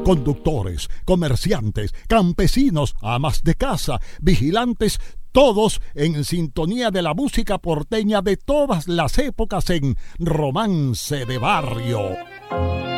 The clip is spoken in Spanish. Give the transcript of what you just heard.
conductores, comerciantes, campesinos, amas de casa, vigilantes, todos en sintonía de la música porteña de todas las épocas en Romance de Barrio.